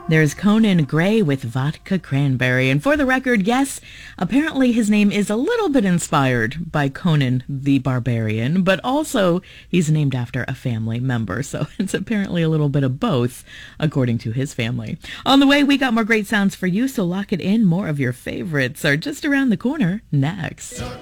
There's Conan Gray with Vodka Cranberry. And for the record, yes, apparently his name is a little bit inspired by Conan the Barbarian, but also he's named after a family member. So it's apparently a little bit of both, according to his family. On the way, we got more great sounds for you, so lock it in. More of your favorites are just around the corner next.